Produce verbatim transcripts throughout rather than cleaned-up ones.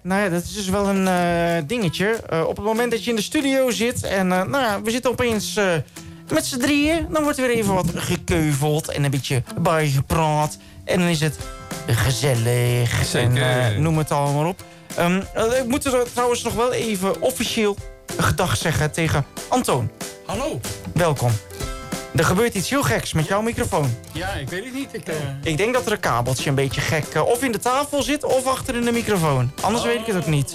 nou ja, dat is dus wel een uh, dingetje. Uh, op het moment dat je in de studio zit en uh, nou ja, we zitten opeens uh, met z'n drieën, dan wordt er weer even wat gekeuveld en een beetje bijgepraat. En dan is het gezellig. Zeker. En uh, noem het allemaal op. Um, uh, ik moet er trouwens nog wel even officieel gedag zeggen tegen Antoon. Hallo. Welkom. Er gebeurt iets heel geks met jouw microfoon. Ja, ik weet het niet. Ik, uh... ik denk dat er een kabeltje een beetje gek uh, of in de tafel zit of achter in de microfoon. Anders oh. weet ik het ook niet.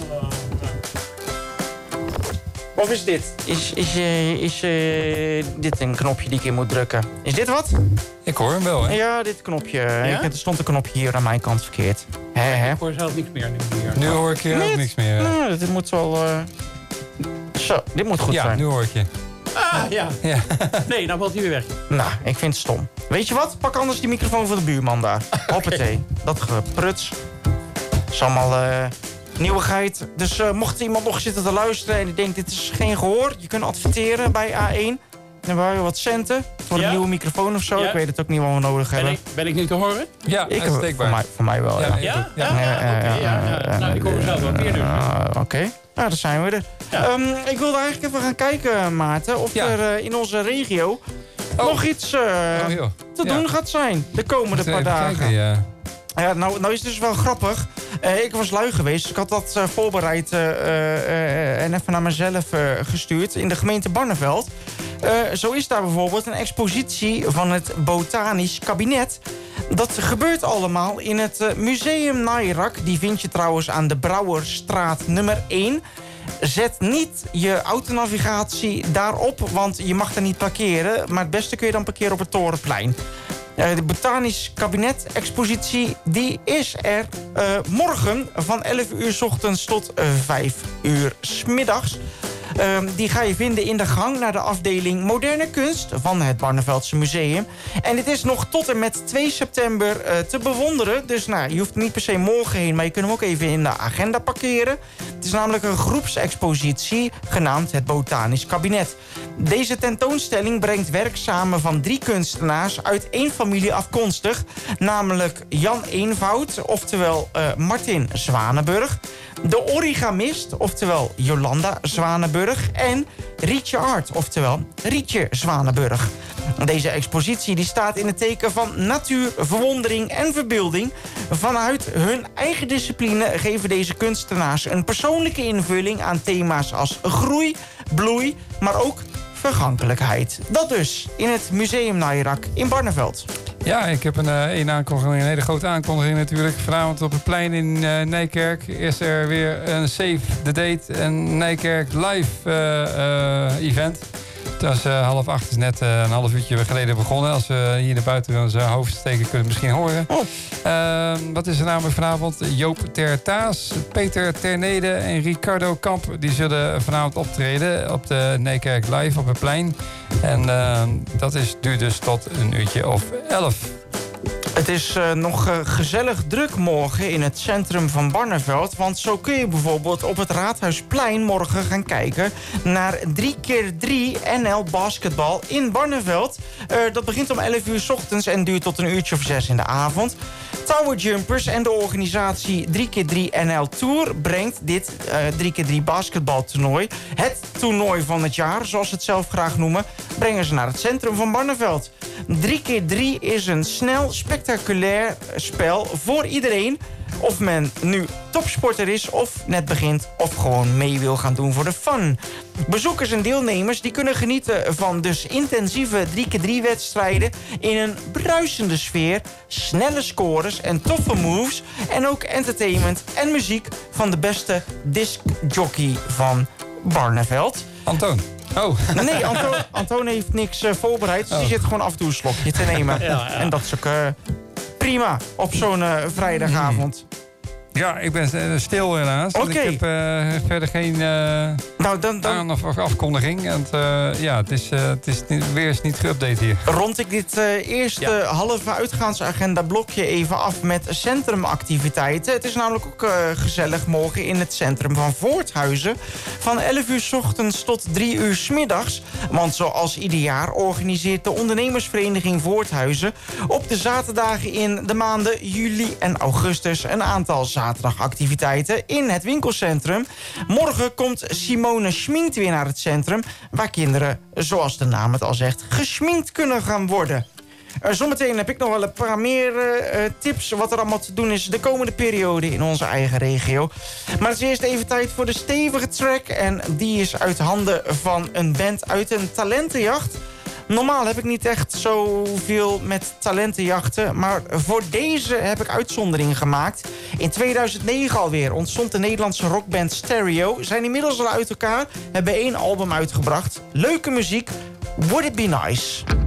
Of is dit? Is, is, uh, is uh, dit een knopje die ik in moet drukken? Is dit wat? Ik hoor hem wel, hè? Ja, dit knopje. Ja? Ik, er stond een knopje hier aan mijn kant verkeerd. He, he. Ik hoor zelf niks meer. Nu, hier. nu hoor ik je ook niks meer. Nou, dit moet wel... Uh... Zo, dit moet goed ja, zijn. Ja, nu hoor ik je. Ah, ja. ja. Nee, nou valt hij weer weg. Nou, ik vind het stom. Weet je wat? Pak anders die microfoon van de buurman daar. Hoppatee. Okay. Dat gepruts. Dat is allemaal uh, nieuwigheid. Dus uh, mocht iemand nog zitten te luisteren en die denkt dit is geen gehoor, je kunt adverteren bij A één. Dan hebben we wat centen voor ja? een nieuwe microfoon of zo. Ja? Ik weet het ook niet wat we nodig ben hebben. Ik, ben ik nu te horen? Ja, ik heb, voor, mij, voor mij wel, ja. Ja? Ja? ja? ja? ja, ja, ja, ja, ja. Nou, ik hoor mezelf wel meer dus. Uh, Oké. Okay. Nou, daar zijn we er. Ja. Um, ik wilde eigenlijk even gaan kijken, Maarten, of ja. er uh, in onze regio oh. nog iets uh, oh, te ja. doen gaat zijn de komende paar dagen. Kijken, ja. Ja, nou, nou is het dus wel grappig. Uh, ik was lui geweest. Ik had dat uh, voorbereid uh, uh, en even naar mezelf uh, gestuurd in de gemeente Barneveld. Uh, zo is daar bijvoorbeeld een expositie van het Botanisch Kabinet. Dat gebeurt allemaal in het uh, Museum Nairac. Die vind je trouwens aan de Brouwerstraat nummer één. Zet niet je autonavigatie daarop, want je mag daar niet parkeren. Maar het beste kun je dan parkeren op het Torenplein. Uh, de Botanisch Kabinet expositie die is er uh, morgen van elf uur 's ochtends tot uh, vijf uur 's middags. Uh, die ga je vinden in de gang naar de afdeling Moderne Kunst van het Barneveldse Museum. En dit is nog tot en met twee september uh, te bewonderen. Dus nou, je hoeft niet per se morgen heen, maar je kunt hem ook even in de agenda parkeren. Het is namelijk een groepsexpositie genaamd het Botanisch Kabinet. Deze tentoonstelling brengt werk samen van drie kunstenaars uit één familie afkomstig. Namelijk Jan Eenvoud, oftewel uh, Martin Zwanenburg. De origamist, oftewel Jolanda Zwanenburg. En Rietje Art, oftewel Rietje Zwanenburg. Deze expositie die staat in het teken van natuur, verwondering en verbeelding. Vanuit hun eigen discipline geven deze kunstenaars een persoonlijke invulling aan thema's als groei, bloei, maar ook vergankelijkheid. Dat dus in het Museum Nairac in Barneveld. Ja, ik heb een, een aankondiging, een hele grote aankondiging natuurlijk. Vanavond op het plein in uh, Nijkerk is er weer een Save the Date en Nijkerk live uh, uh, event. Het was uh, half acht, is net uh, een half uurtje geleden begonnen. Als we hier naar buiten onze hoofd steken, kunnen we het misschien horen. Oh. Uh, wat is er namelijk vanavond? Joop ter Taas, Peter Ternede en Ricardo Kamp. Die zullen vanavond optreden op de Nijkerk Live op het plein. En uh, dat is, duurt dus tot een uurtje of elf. Het is uh, nog uh, gezellig druk morgen in het centrum van Barneveld. Want zo kun je bijvoorbeeld op het Raadhuisplein morgen gaan kijken naar drie keer drie N L basketbal in Barneveld. Uh, dat begint om elf uur 's ochtends en duurt tot een uurtje of zes in de avond. Tower Jumpers en de organisatie drie keer drie N L Tour brengt dit uh, drie keer drie basketbaltoernooi, het toernooi van het jaar, zoals ze het zelf graag noemen, brengen ze naar het centrum van Barneveld. drie keer drie is een snel, spectaculair spel voor iedereen. Of men nu topsporter is, of net begint, of gewoon mee wil gaan doen voor de fun. Bezoekers en deelnemers die kunnen genieten van dus intensieve drie keer drie wedstrijden in een bruisende sfeer, snelle scores en toffe moves en ook entertainment en muziek van de beste discjockey van Barneveld. Antoon. Oh. Nee, Antoon, Antoon heeft niks uh, voorbereid, dus oh. die zit gewoon af en toe een slokje te nemen. Ja, ja. En dat is ook uh, prima op zo'n uh, vrijdagavond. Ja, ik ben stil helaas. Oké. Okay. Ik heb uh, verder geen uh, nou, dan, dan... aan- of afkondiging. En uh, ja, het is, uh, het is niet, weer eens niet geüpdate hier. Rond ik dit uh, eerste ja. halve uitgaansagenda blokje even af met centrumactiviteiten. Het is namelijk ook uh, gezellig morgen in het centrum van Voorthuizen. Van elf uur 's ochtends tot drie uur 's middags. Want zoals ieder jaar organiseert de ondernemersvereniging Voorthuizen op de zaterdagen in de maanden juli en augustus een aantal zaken. zaterdagactiviteiten in het winkelcentrum. Morgen komt Simone Schminkt weer naar het centrum, waar kinderen, zoals de naam het al zegt, geschminkt kunnen gaan worden. Uh, zometeen heb ik nog wel een paar meer uh, tips wat er allemaal te doen is de komende periode in onze eigen regio. Maar het is eerst even tijd voor de stevige track. En die is uit handen van een band uit een talentenjacht. Normaal heb ik niet echt zoveel met talentenjachten, maar voor deze heb ik uitzonderingen gemaakt. In tweeduizend negen alweer ontstond de Nederlandse rockband Stereo. Zijn inmiddels al uit elkaar, hebben één album uitgebracht. Leuke muziek, Would It Be Nice?